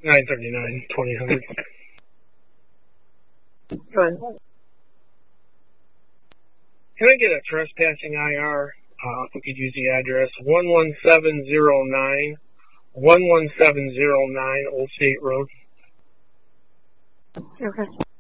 939, 2000. Go ahead. Can I get a trespassing IR? If we could use the address 11709 Old State Road. Okay.